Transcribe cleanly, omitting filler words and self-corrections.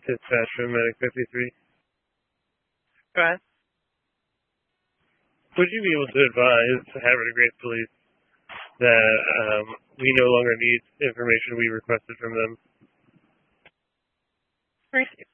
Dispatch from Medic 53. Go ahead. Would you be able to advise Havre de Grace Police that we no longer need information we requested from them? Received.